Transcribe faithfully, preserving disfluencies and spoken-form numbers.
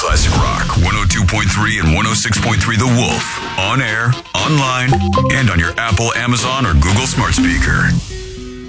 Classic Rock one oh two point three and one oh six point three The Wolf. On air, online, and on your Apple, Amazon, or Google smart speaker.